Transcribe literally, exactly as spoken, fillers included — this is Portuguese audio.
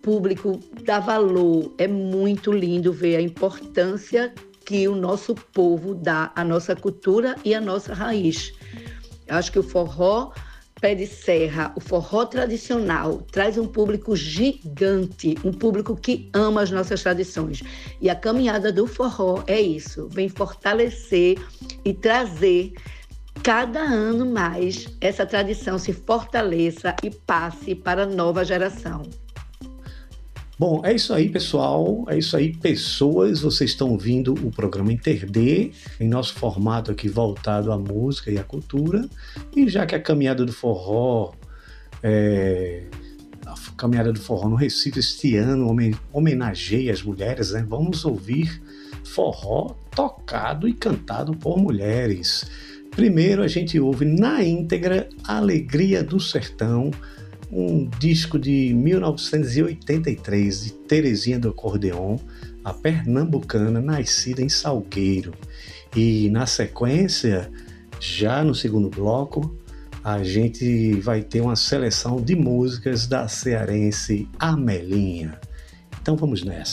público dá valor. É muito lindo ver a importância que o nosso povo dá à nossa cultura e à nossa raiz. Eu acho que o forró pé de serra, o forró tradicional, traz um público gigante, um público que ama as nossas tradições. E a caminhada do forró é isso, vem fortalecer e trazer cada ano mais essa tradição se fortaleça e passe para a nova geração. Bom, é isso aí, pessoal. É isso aí, pessoas. Vocês estão ouvindo o programa Interdê, em nosso formato aqui voltado à música e à cultura. E já que a caminhada do forró, é, a caminhada do forró no Recife este ano homenageia as mulheres, né? Vamos ouvir forró tocado e cantado por mulheres. Primeiro a gente ouve na íntegra Alegria do Sertão, um disco de mil novecentos e oitenta e três de Terezinha do Acordeon, a pernambucana nascida em Salgueiro. E na sequência, já no segundo bloco, a gente vai ter uma seleção de músicas da cearense Amelinha. Então vamos nessa.